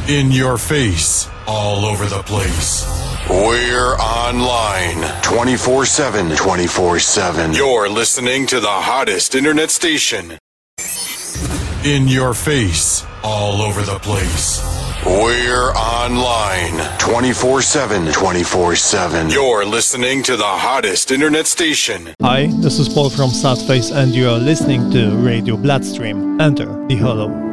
In your face, all over the place. We're online 24/7. 24/7. You're listening to the hottest internet station. In your face, all over the place. We're online 24/7. 24/7. You're listening to the hottest internet station. Hi, this is Paul from Sadface and you are listening to Radio Bloodstream. Enter the Hollow.